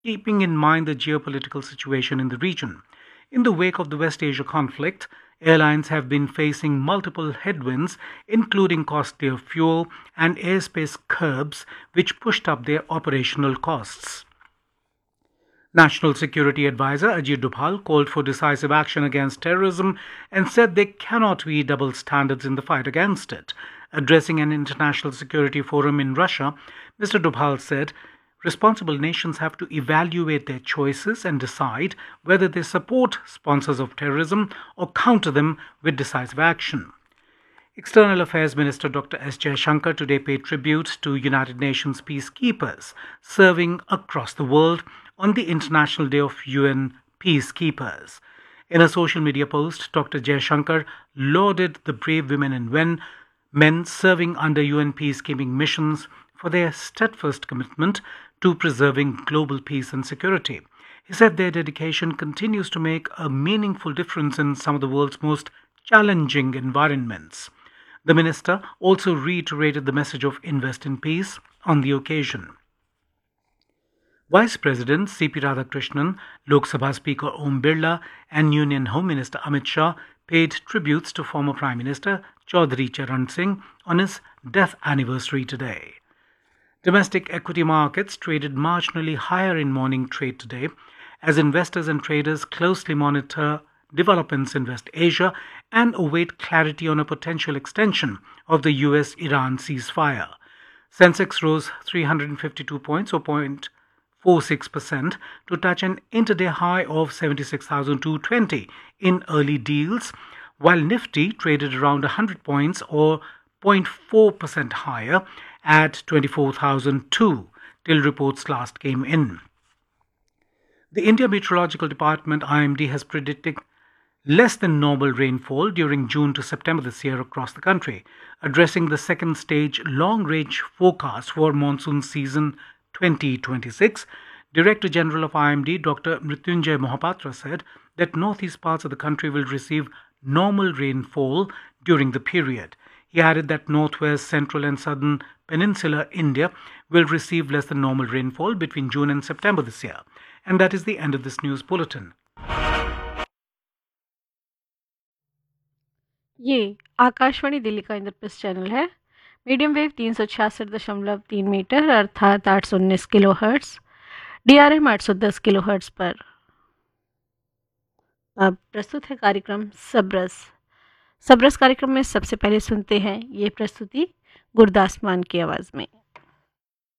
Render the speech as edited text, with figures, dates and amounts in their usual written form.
keeping in mind the geopolitical situation in the region. In the wake of the West Asia conflict, airlines have been facing multiple headwinds, including costlier fuel and airspace curbs, which pushed up their operational costs. National Security Advisor Ajit Doval called for decisive action against terrorism and said there cannot be double standards in the fight against it. Addressing an international security forum in Russia, Mr. Doval said responsible nations have to evaluate their choices and decide whether they support sponsors of terrorism or counter them with decisive action. External Affairs Minister Dr. S. Jaishankar today paid tribute to United Nations peacekeepers serving across the world on the International Day of UN Peacekeepers. In a social media post, Dr. Jaishankar lauded the brave women and men serving under UN peacekeeping missions for their steadfast commitment to preserving global peace and security. He said their dedication continues to make a meaningful difference in some of the world's most challenging environments. The minister also reiterated the message of invest in peace on the occasion. Vice President C.P. Radhakrishnan, Lok Sabha Speaker Om Birla, and Union Home Minister Amit Shah paid tributes to former Prime Minister Chaudhry Charan Singh on his death anniversary today. Domestic equity markets traded marginally higher in morning trade today as investors and traders closely monitor developments in West Asia and await clarity on a potential extension of the US-Iran ceasefire. Sensex rose 352 points or 0.46% to touch an intraday high of 76,220 in early deals, while Nifty traded around 100 points or 0.4% higher at 24,002 till reports last came in. The India Meteorological Department IMD has predicted less than normal rainfall during June to September this year across the country, addressing the second stage long-range forecast for monsoon season 2026. Director General of IMD Dr. Mrityunjay Mohapatra said that northeast parts of the country will receive normal rainfall during the period. He added that northwest, central and southern peninsular India will receive less than normal rainfall between June and September this year. And that is the end of this news bulletin. ये आकाशवाणी दिल्ली का Indraprastha channel है। Medium wave 366.3 metre अर्थात 819 kilo hertz, DRM 810 kilo hertz पर। अब प्रस्तुत है कार्यक्रम सबरस कार्यक्रम में सबसे पहले सुनते हैं ये प्रस्तुति गुरदास मान की आवाज़ में।